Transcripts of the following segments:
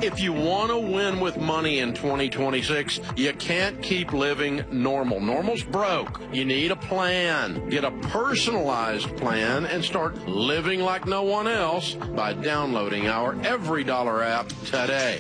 If you want to win with money in 2026, you can't keep living normal. Normal's broke. You need a plan. Get a personalized plan and start living like no one else by downloading our Every Dollar app today.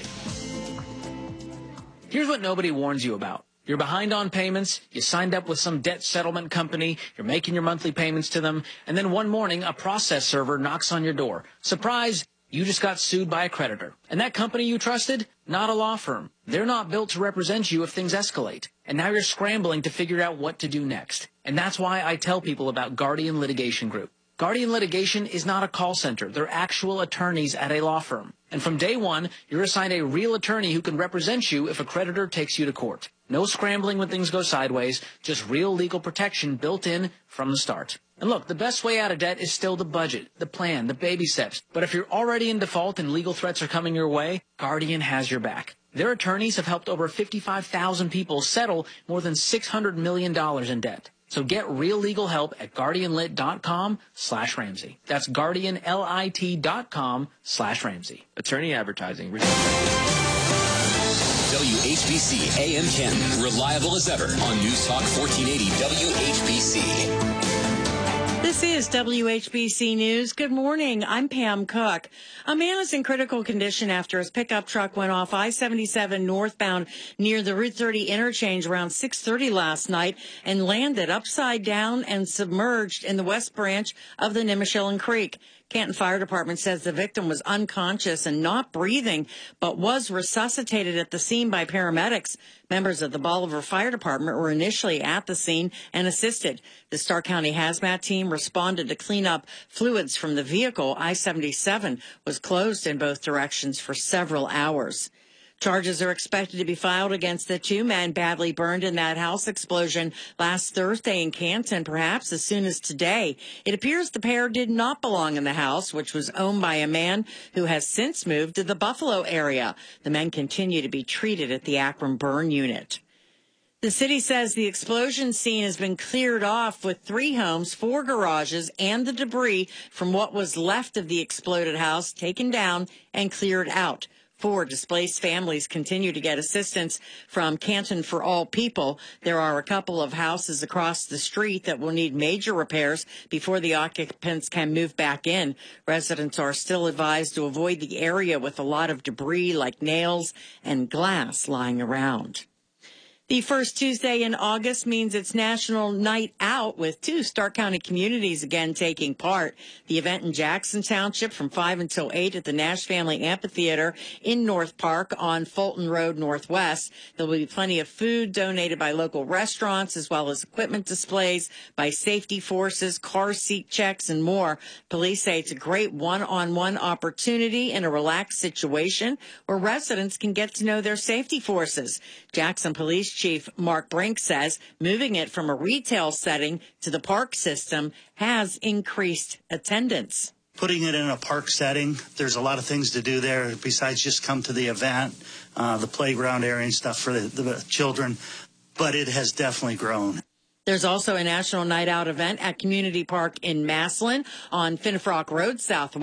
Here's what nobody warns you about. You're behind on payments, you signed up with some debt settlement company, you're making your monthly payments to them, and then one morning a process server knocks on your door. Surprise! You just got sued by a creditor. And that company you trusted? Not a law firm. They're not built to represent you if things escalate. And now you're scrambling to figure out what to do next. And that's why I tell people about Guardian Litigation Group. Guardian Litigation is not a call center. They're actual attorneys at a law firm. And from day one, you're assigned a real attorney who can represent you if a creditor takes you to court. No scrambling when things go sideways, just real legal protection built in from the start. And look, the best way out of debt is still the budget, the plan, the baby steps. But if you're already in default and legal threats are coming your way, Guardian has your back. Their attorneys have helped over 55,000 people settle more than $600 million in debt. So get real legal help at guardianlit.com/Ramsey. That's guardianlit.com/Ramsey. Attorney advertising. WHBC AM 10, reliable as ever on News Talk 1480 WHBC. This is WHBC News. Good morning. I'm Pam Cook. A man is in critical condition after his pickup truck went off I-77 northbound near the Route 30 interchange around 6:30 last night and landed upside down and submerged in the west branch of the Nimishillen Creek. Canton Fire Department says the victim was unconscious and not breathing, but was resuscitated at the scene by paramedics. Members of the Bolivar Fire Department were initially at the scene and assisted. The Stark County Hazmat team responded to clean up fluids from the vehicle. I-77 was closed in both directions for several hours. Charges are expected to be filed against the two men badly burned in that house explosion last Thursday in Canton, perhaps as soon as today. It appears the pair did not belong in the house, which was owned by a man who has since moved to the Buffalo area. The men continue to be treated at the Akron Burn Unit. The city says the explosion scene has been cleared off with 3 homes, 4 garages, and the debris from what was left of the exploded house taken down and cleared out. 4 displaced families continue to get assistance from Canton for All People. There are a couple of houses across the street that will need major repairs before the occupants can move back in. Residents are still advised to avoid the area with a lot of debris like nails and glass lying around. The first Tuesday in August means it's National Night Out, with 2 Stark County communities again taking part. The event in Jackson Township from 5 until 8 at the Nash Family Amphitheater in North Park on Fulton Road Northwest. There will be plenty of food donated by local restaurants, as well as equipment displays by safety forces, car seat checks, and more. Police say it's a great one-on-one opportunity in a relaxed situation where residents can get to know their safety forces. Jackson Police Chief Mark Brink says moving it from a retail setting to the park system has increased attendance. Putting it in a park setting, there's a lot of things to do there besides just come to the event, the playground area and stuff for the children, but it has definitely grown. There's also a National Night Out event at Community Park in Massillon on Finnefrock Road Southwest.